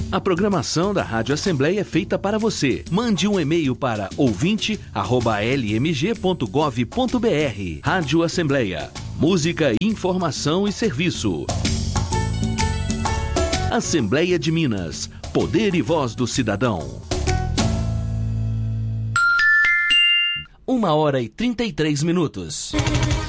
A programação da Rádio Assembleia é feita para você. Mande um e-mail para ouvinte@lmg.gov.br. Rádio Assembleia. Música, informação e serviço. Assembleia de Minas. Poder e voz do cidadão. 1h33.